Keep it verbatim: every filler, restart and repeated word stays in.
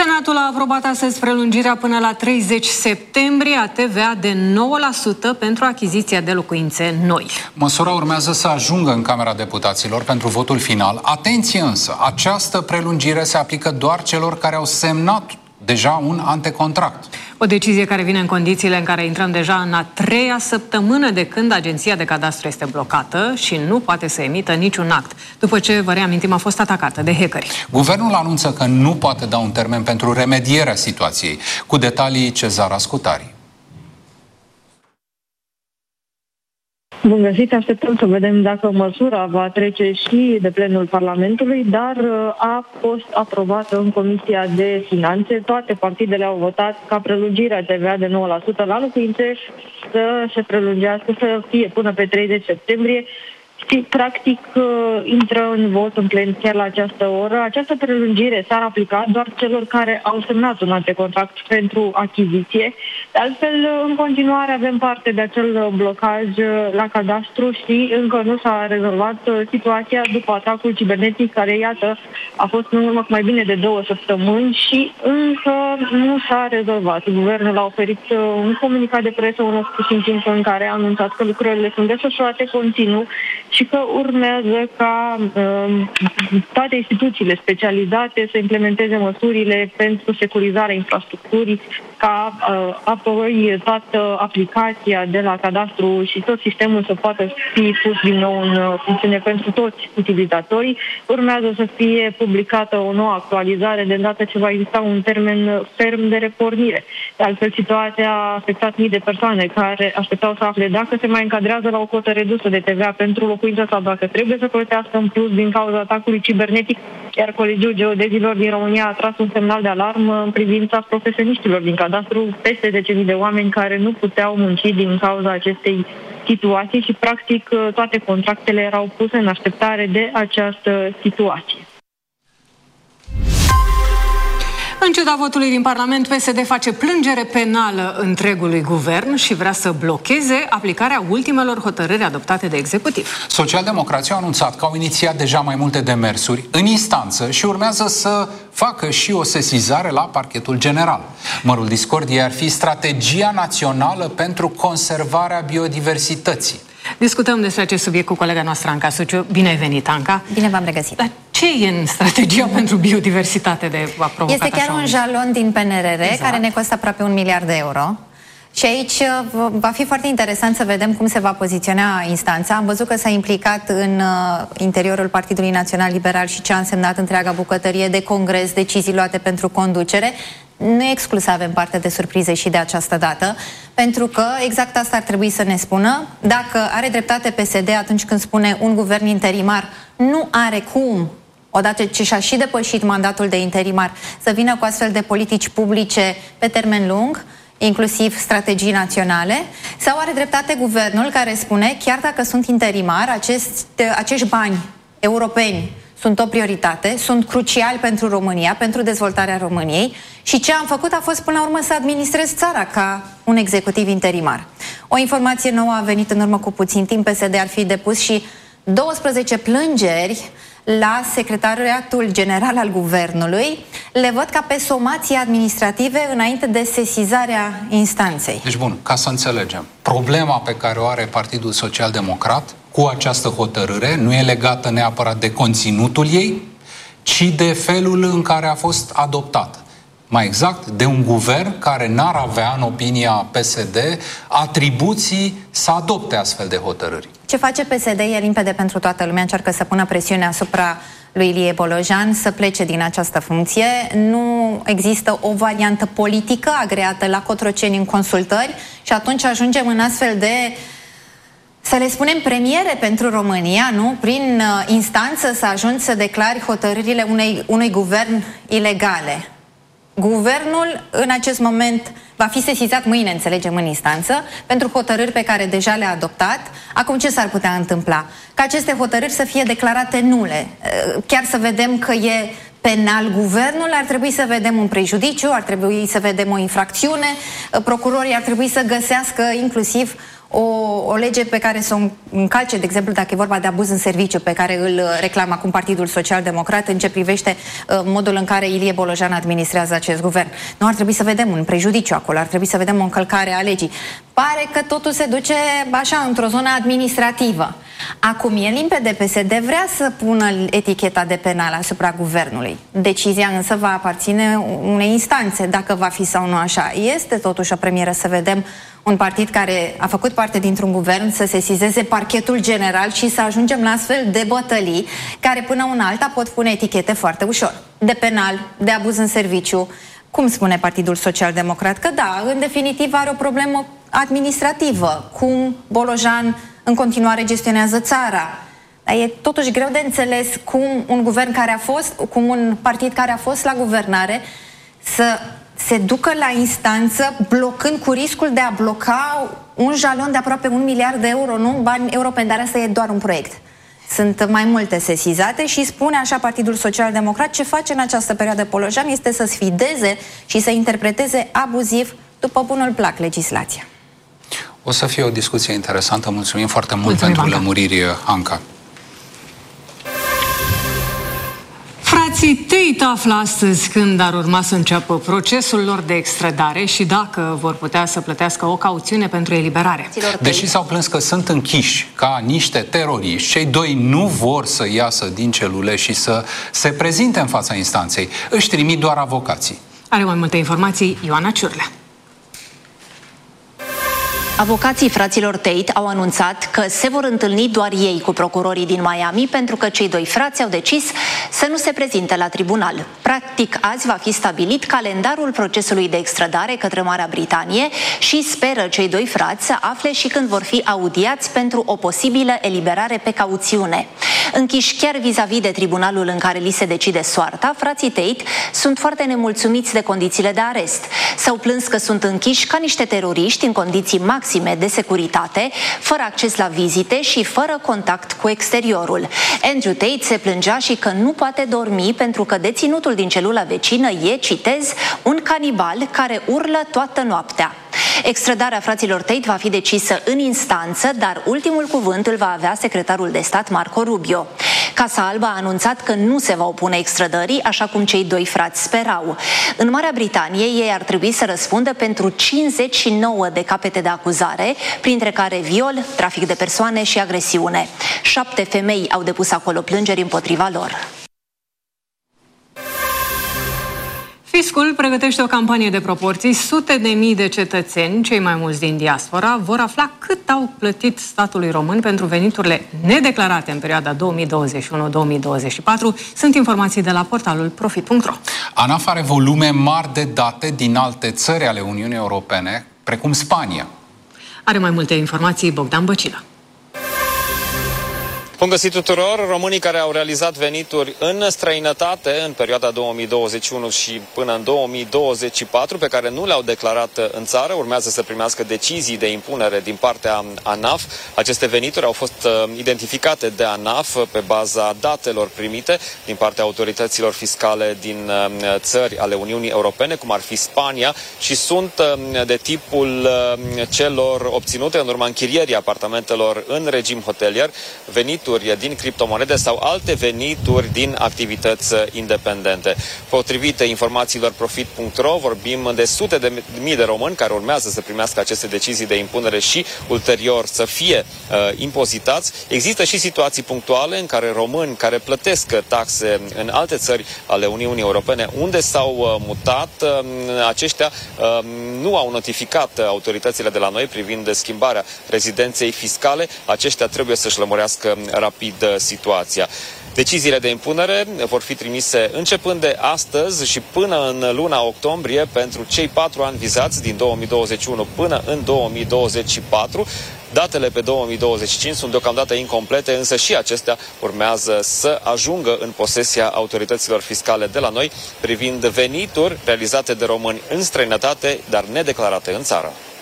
Senatul a aprobat astăzi prelungirea până la treizeci septembrie a T V A de nouă la sută pentru achiziția de locuințe noi. Măsura urmează să ajungă în Camera Deputaților pentru votul final. Atenție însă, această prelungire se aplică doar celor care au semnat deja un antecontract. O decizie care vine în condițiile în care intrăm deja în a treia săptămână de când Agenția de Cadastru este blocată și nu poate să emită niciun act, după ce, vă reamintim, a fost atacată de hackeri. Guvernul anunță că nu poate da un termen pentru remedierea situației. Cu detalii, Cezara Scutari. Bun găsit, așteptăm să vedem dacă măsura va trece și de plenul Parlamentului, dar a fost aprobată în Comisia de Finanțe. Toate partidele au votat ca prelungirea T V A de nouă la sută la locuințe să se prelungească, să fie până pe treizeci septembrie. Și, practic, intră în vot în plen chiar la această oră. Această prelungire s-ar aplica doar celor care au semnat un antecontract pentru achiziție. De altfel, în continuare avem parte de acel blocaj la cadastru și încă nu s-a rezolvat situația după atacul cibernetic care, iată, a fost în urmă cu mai bine de două săptămâni și încă nu s-a rezolvat. Guvernul a oferit un comunicat de presă unul puțin timp în care a anunțat că lucrările sunt desfășurate continuu și că urmează ca uh, toate instituțiile specializate să implementeze măsurile pentru securizarea infrastructurii, ca uh, apoi toată aplicația de la cadastru și tot sistemul să poată fi pus din nou în uh, funcțiune pentru toți utilizatorii. Urmează să fie publicată o nouă actualizare de îndată ce va exista un termen ferm de repornire. De altfel, situația a afectat mii de persoane care așteptau să afle dacă se mai încadrează la o cotă redusă de T V A pentru locuință sau dacă trebuie să plătească în plus din cauza atacului cibernetic, iar Colegiul Geodezilor din România a tras un semnal de alarmă în privința profesioniștilor din cadastru, peste zece mii de oameni care nu puteau munci din cauza acestei situații și, practic, toate contractele erau puse în așteptare de această situație. În ciuda votului din Parlament, P S D face plângere penală întregului guvern și vrea să blocheze aplicarea ultimelor hotărâri adoptate de executiv. Socialdemocrații au anunțat că au inițiat deja mai multe demersuri în instanță și urmează să facă și o sesizare la Parchetul General. Mărul discordiei ar fi strategia națională pentru conservarea biodiversității. Discutăm despre acest subiect cu colega noastră, Anca Suciu. Bine ai venit, Anca! Bine v-am regăsit! Dar ce e în strategia pentru biodiversitate de a provocat Este chiar așa un jalon din P N R R, exact, care ne costă aproape un miliard de euro. Și aici va fi foarte interesant să vedem cum se va poziționa instanța. Am văzut că s-a implicat în uh, interiorul Partidului Național Liberal și ce a însemnat întreaga bucătărie de congres, decizii luate pentru conducere. Nu e exclus să avem parte de surprize și de această dată, pentru că exact asta ar trebui să ne spună. Dacă are dreptate P S D atunci când spune un guvern interimar nu are cum, odată ce și-a și depășit mandatul de interimar, să vină cu astfel de politici publice pe termen lung, inclusiv strategii naționale, sau are dreptate guvernul care spune, chiar dacă sunt interimar, acest, acești bani europeni sunt o prioritate, sunt cruciali pentru România, pentru dezvoltarea României și ce am făcut a fost până la urmă să administrez țara ca un executiv interimar. O informație nouă a venit în urmă cu puțin timp, P S D ar fi depus și douăsprezece plângeri la Secretariatul General al Guvernului. Le văd ca pe somații administrative înainte de sesizarea instanței. Deci bun, ca să înțelegem, problema pe care o are Partidul Social Democrat cu această hotărâre nu e legată neapărat de conținutul ei, ci de felul în care a fost adoptată. Mai exact, de un guvern care n-ar avea, în opinia P S D, atribuții să adopte astfel de hotărâri. Ce face P S D e limpede pentru toată lumea, încearcă să pună presiune asupra lui Ilie Bolojan să plece din această funcție. Nu există o variantă politică agreată la Cotroceni în consultări și atunci ajungem în astfel de, să le spunem, premiere pentru România, nu? Prin uh, instanță să ajungi să declari hotărârile unei, unui guvern ilegale. Guvernul în acest moment va fi sesizat mâine, înțelegem, în instanță, pentru hotărâri pe care deja le-a adoptat. Acum ce s-ar putea întâmpla? Ca aceste hotărâri să fie declarate nule. Chiar să vedem că e penal guvernul, ar trebui să vedem un prejudiciu, ar trebui să vedem o infracțiune, procurorii ar trebui să găsească inclusiv o, o lege pe care să o încalce, de exemplu, dacă e vorba de abuz în serviciu, pe care îl reclamă acum Partidul Social Democrat în ce privește uh, modul în care Ilie Bolojan administrează acest guvern. Nu ar trebui să vedem un prejudiciu acolo, ar trebui să vedem o încălcare a legii. Pare că totul se duce așa, într-o zonă administrativă. Acum e limpede, P S D vrea să pună eticheta de penal asupra guvernului. Decizia însă va aparține unei instanțe, dacă va fi sau nu așa. Este totuși o premieră să vedem un partid care a făcut parte dintr-un guvern să sesizeze parchetul general și să ajungem la astfel de bătălii care până una alta pot pune etichete foarte ușor. De penal, de abuz în serviciu. Cum spune Partidul Social Democrat? Că da, în definitiv are o problemă administrativă. Cum Bolojan în continuare gestionează țara. Dar e totuși greu de înțeles cum un guvern care a fost, cum un partid care a fost la guvernare să se ducă la instanță blocând, cu riscul de a bloca un jalon de aproape un miliard de euro, nu bani europeni, dar asta e doar un proiect. Sunt mai multe sesizate și spune așa Partidul Social Democrat: ce face în această perioadă Bolojan este să sfideze și să interpreteze abuziv, după bunul plac, legislația. O să fie o discuție interesantă. Mulțumim foarte mult Mulțumim, pentru Anca. lămuriri, Anca. Frații Tate află astăzi când ar urma să înceapă procesul lor de extradare și dacă vor putea să plătească o cauțiune pentru eliberare. Deși s-au plâns că sunt închiși ca niște teroriști, cei doi nu vor să iasă din celule și să se prezinte în fața instanței. Își trimit doar avocații. Are mai multe informații Ioana Ciurlea. Avocații fraților Tate au anunțat că se vor întâlni doar ei cu procurorii din Miami pentru că cei doi frați au decis să nu se prezinte la tribunal. Practic, azi va fi stabilit calendarul procesului de extradare către Marea Britanie și speră cei doi frați să afle și când vor fi audiați pentru o posibilă eliberare pe cauțiune. Închiși chiar vis-a-vis de tribunalul în care li se decide soarta, frații Tate sunt foarte nemulțumiți de condițiile de arest. S-au plâns că sunt închiși ca niște teroriști în condiții maxime de securitate, fără acces la vizite și fără contact cu exteriorul. Andrew Tate se plângea și că nu poate dormi pentru că deținutul din celula vecină e, citez, un canibal care urlă toată noaptea. Extradarea fraților Tate va fi decisă în instanță, dar ultimul cuvânt îl va avea secretarul de stat Marco Rubio. Casa Albă a anunțat că nu se va opune extrădării, așa cum cei doi frați sperau. În Marea Britanie, ei ar trebui să răspundă pentru cincizeci și nouă de capete de acuzare, printre care viol, trafic de persoane și agresiune. Șapte femei au depus acolo plângeri împotriva lor. Fiscul pregătește o campanie de proporții. Sute de mii de cetățeni, cei mai mulți din diaspora, vor afla cât au plătit statului român pentru veniturile nedeclarate în perioada două mii douăzeci și unu două mii douăzeci și patru. Sunt informații de la portalul profit punct ro. ANAF are volume mari de date din alte țări ale Uniunii Europene, precum Spania. Are mai multe informații Bogdan Băcilă. Bun găsit tuturor! Românii care au realizat venituri în străinătate în perioada două mii douăzeci și unu și până în două mii douăzeci și patru, pe care nu le-au declarat în țară, urmează să primească decizii de impunere din partea ANAF. Aceste venituri au fost identificate de ANAF pe baza datelor primite din partea autorităților fiscale din țări ale Uniunii Europene, cum ar fi Spania, și sunt de tipul celor obținute în urma închirierii apartamentelor în regim hotelier, venituri din criptomonede sau alte venituri din activități independente. Potrivit informațiilor profit punct ro, vorbim de sute de mii de români care urmează să primească aceste decizii de impunere și ulterior să fie uh, impozitați. Există și situații punctuale în care români care plătesc taxe în alte țări ale Uniunii Europene unde s-au uh, mutat, uh, aceștia uh, nu au notificat autoritățile de la noi privind schimbarea rezidenței fiscale. Aceștia trebuie să-și lămurească rapid situația. Deciziile de impunere vor fi trimise începând de astăzi și până în luna octombrie pentru cei patru ani vizați din două mii douăzeci și unu până în două mii douăzeci și patru. Datele pe două mii douăzeci și cinci sunt deocamdată incomplete, însă și acestea urmează să ajungă în posesia autorităților fiscale de la noi privind venituri realizate de români în străinătate, dar nedeclarate în țară.